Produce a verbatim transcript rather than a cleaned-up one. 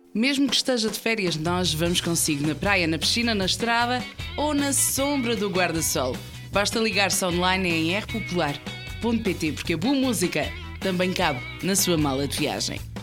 Mesmo que esteja de férias, nós vamos consigo na praia, na piscina, na estrada ou na sombra do guarda-sol. Basta ligar-se online em r popular ponto pt, porque a boa música também cabe na sua mala de viagem.